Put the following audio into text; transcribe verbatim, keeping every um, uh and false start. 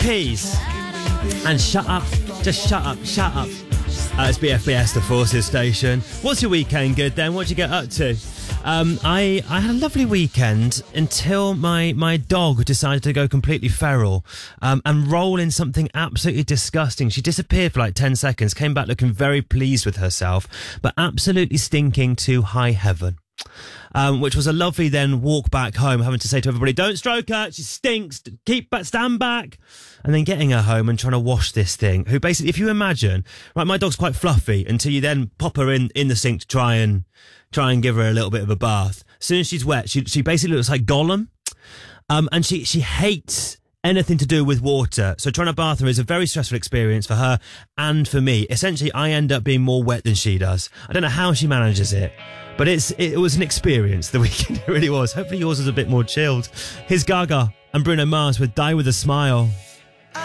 Peace. And shut up. Just shut up. Shut up. Uh, it's B F B S, the Forces Station. What's your weekend good then? What'd you get up to? Um, I, I had a lovely weekend until my, my dog decided to go completely feral um, and roll in something absolutely disgusting. She disappeared for like ten seconds, came back looking very pleased with herself, but absolutely stinking to high heaven. Um, which was a lovely then walk back home, having to say to everybody, don't stroke her, she stinks, keep back, stand back. And then getting her home and trying to wash this thing, who basically, if you imagine, right, my dog's quite fluffy until you then pop her in, in the sink to try and, try and give her a little bit of a bath. As soon as she's wet, she, she basically looks like Gollum. Um, and she, she hates anything to do with water. So trying to bath her is a very stressful experience for her and for me. Essentially, I end up being more wet than she does. I don't know how she manages it. But it's it was an experience, the weekend. It really was. Hopefully yours is a bit more chilled. Here's Gaga and Bruno Mars with Die With A Smile.